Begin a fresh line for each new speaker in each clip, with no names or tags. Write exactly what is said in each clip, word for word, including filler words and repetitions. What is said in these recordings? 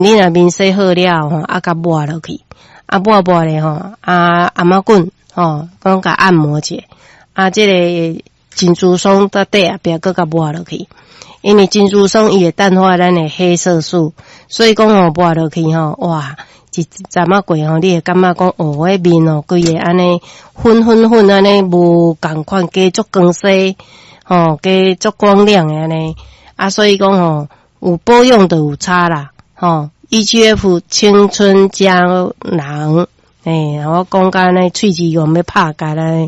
你若面洗好了吼，啊，甲抹落去，啊抹抹咧吼，啊阿妈棍吼，讲甲按摩者，啊，这个珍珠霜在底啊边搁甲抹落去，因为珍珠霜伊会淡化咱的黑色素，所以讲吼抹落去吼，哇，一站啊过吼，你会感觉讲哦，我面哦，规个安尼粉粉粉安尼无共款，加足光细，吼，加足光亮的安尼，啊，所以讲吼，有保养就有差啦，吼 ，E G F 青春胶囊。诶、欸，我讲甲安尼喙齿用要拍甲咧，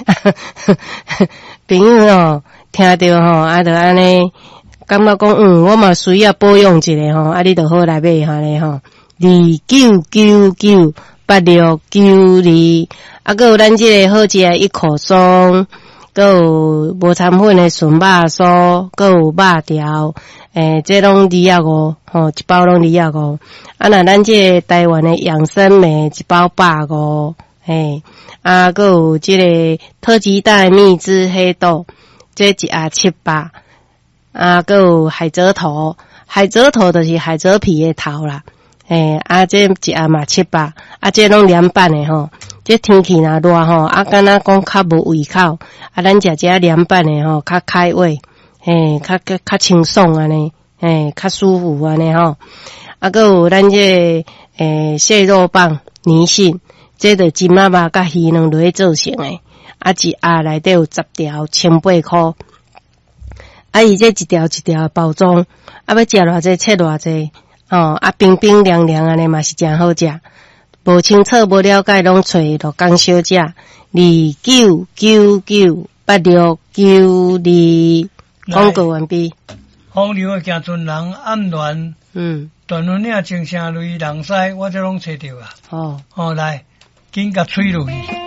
朋友吼听着吼，啊，着安尼感觉讲，嗯，我嘛需要保养一下吼，啊，你着好来买下咧吼，二九九九八六九二，啊，搁有咱即个好食的一口松，搁有无掺粉的纯肉酥，搁有肉条。诶，这拢二啊五，吼，一包拢二啊五。啊，那咱这个台湾的养生美一包百五，嘿，啊，搁有这个特级蛋蜜汁黑豆，这一盒七百。啊，搁有海蜇头，海蜇头就是海蜇皮的头啦。诶，啊，这一盒嘛七百，啊，这拢凉拌的吼。这天气若热吼，啊，敢若讲较无胃口，啊，咱食这凉拌的吼，较开胃。嘿，较较较清爽安尼，嘿，较舒服安尼吼。啊，搁有咱这个诶蟹肉棒泥性，这着金仔肉甲鱼卵落去做成诶。啊，一盒内底有十条，千八箍。啊，伊这一条一条包装，啊，要食偌济，切偌济，哦，啊，冰冰凉凉安尼嘛是真好食。无清楚无了解，拢找落讲小食，二九九九八六九二。广告完毕。
风流的行船人暗恋，嗯，段文岭青城泪人西，我这拢找到啊。哦，哦，来，紧甲吹落去。